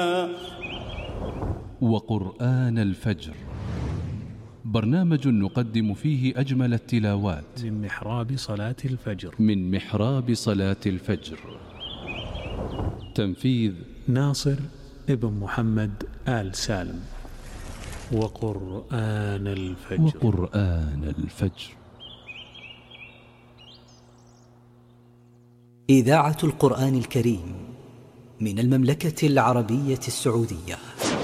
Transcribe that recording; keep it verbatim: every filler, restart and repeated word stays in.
وقرآن الفجر، برنامج نقدم فيه أجمل التلاوات من محراب صلاة الفجر من محراب صلاة الفجر. تنفيذ ناصر ابن محمد آل سالم. وقرآن الفجر وقرآن الفجر. إذاعة القرآن الكريم من المملكة العربية السعودية.